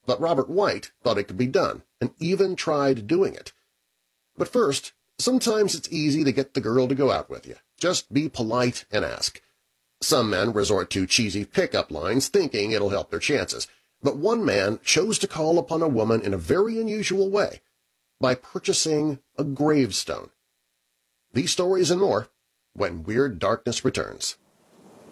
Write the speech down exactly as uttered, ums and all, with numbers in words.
but Robert White thought it could be done and even tried doing it. But first, sometimes it's easy to get the girl to go out with you. Just be polite and ask. Some men resort to cheesy pickup lines thinking it'll help their chances, but one man chose to call upon a woman in a very unusual way, by purchasing a gravestone. These stories and more when Weird Darkness returns.